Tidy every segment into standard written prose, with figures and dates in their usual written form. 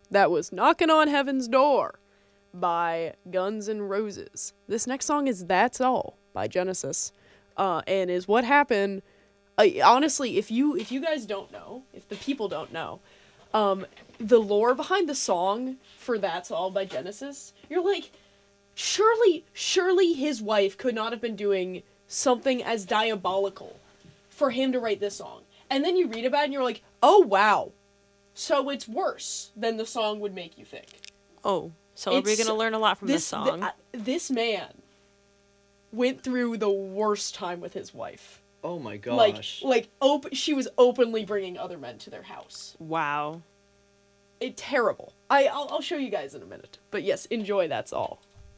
That was Knocking on Heaven's Door by Guns N' Roses. This next song is That's All by Genesis, and is what happened. Honestly, if you guys don't know, if the people don't know, the lore behind the song for That's All by Genesis, you're like, surely his wife could not have been doing something as diabolical for him to write this song. And then you read about it and you're like, oh wow. So it's worse than the song would make you think. Oh, so are we going to learn a lot from this song? This man went through the worst time with his wife. Oh my gosh. She was openly bringing other men to their house. Wow. Terrible. I'll show you guys in a minute. But yes, enjoy, That's All.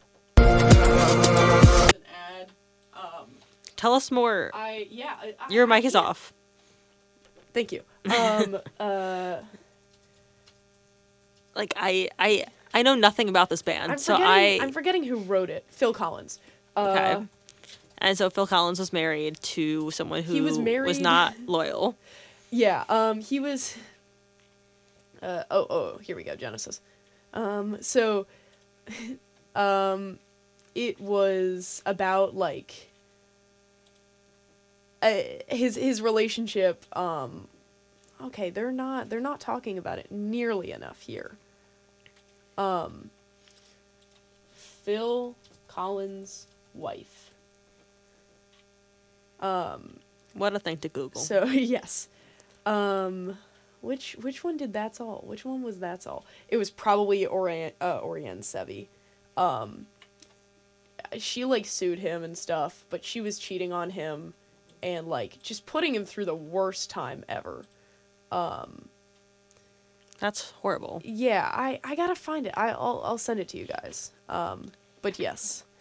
An ad. Tell us more. Your mic is off. Thank you. Like I know nothing about this band, I'm forgetting who wrote it. Phil Collins. Okay. And so Phil Collins was married to someone who was not loyal. Yeah. He was. Here we go. Genesis. It was about like his relationship. Okay, they're not talking about it nearly enough here. Phil Collins' wife. What a thing to Google. So yes. Which one did That's All? Which one was That's All? It was probably Oriane Sevi. She like sued him and stuff, but she was cheating on him and like just putting him through the worst time ever. That's horrible. Yeah, I gotta find it. I'll send it to you guys. But yes.